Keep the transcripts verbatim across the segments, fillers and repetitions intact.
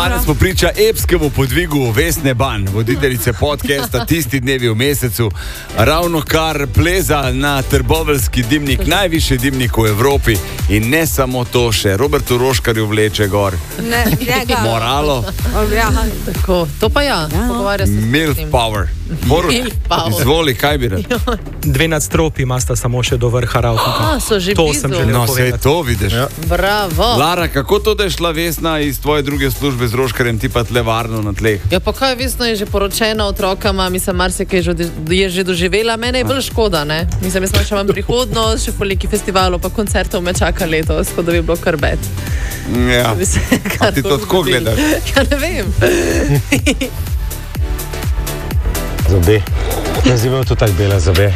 Danes smo priča epskemu podvigu Vesne Ban, voditeljice podcasta Tisti dnevi v mesecu, ravno kar pleza na trboveljski dimnik, najvišji dimnik v Evropi in ne samo to, še Robertu Roškarju vleče gor. Ne, njega. Moralo. Ja. Tako, to pa ja, pogovarja se s Milf tem. power. Boru, izvoli, kaj bi rad? Dve nadstropji imata samo še do vrha Ravnika. A, so že To blizu. sem želel No, sej povedati. to vidiš. Ja. Bravo. Lara, kako to, da je šla Vesna iz tvoje druge službe z Roškarjem, ti pa tle varno na tleh? Ja, pa kaj, Vesna je že poročena otrokama, mislim, marsikaj že od- je že doživela, mene je bolj škoda, ne? Mislim, jaz še imam prihodnost, še poliki festivalov, pa koncertov me čaka letos, tako da bi bilo kar bed. Ja. Da bi se A ti to karkoli tako zgodilo. gledaš? Ja, ne vem. Zobe. Jaz imam tudi tako bele zobe.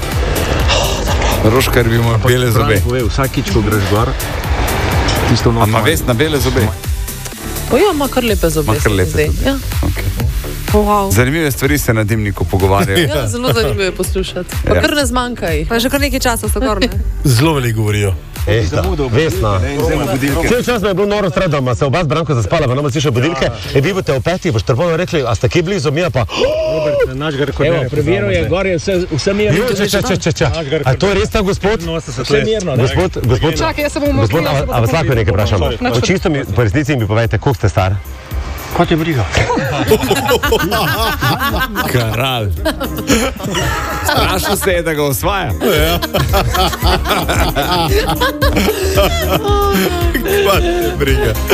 Roškar bi imel bele zobe. Povej, vsakič, ko greš gor, tisto A ima Vesna bele zobe? O ja, ima kar lepe zobe. Ima kar se mi lepe zdi. zobe. Ja. Wow. Zanimive stvari se na dimniku pogovarjajo. Ja, zelo zanimivo je poslušati. Pa Ja. kar ne zmanjka jih. Pa že kar nekaj časa so gor, ne? Zelo veliko govorijo. E, Vesna. Cel čas me je bilo noro strat, da se oba z Branko zaspala, pa nam slišal budilke. E, vi boste v petih, boš trbono rekli, a ste kje blizu, mi pa... Evo, preveril je, gor je vse, vse mirno. Jo, če, če, če, če, če. A to je res ta gospod? Vse mirno, ne? Gospod, gospod, Čakaj, jaz se bom gospod, a, a vas lahko nekaj vprašam? Po čisto mi, po resnici mi povejte, koliko ste star? Kot je briga. Kralj. Strašno se je, da ga osvaja. Kva te briga.